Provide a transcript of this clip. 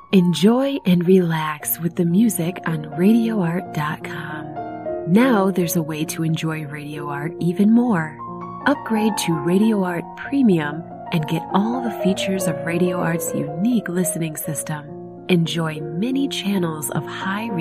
Enjoy and relax with the music on RadioArt.com. Now there's a way to enjoy Radio Art even more. Upgrade to Radio Art Premium and get all the features of Radio Art's unique listening system. Enjoy many channels of high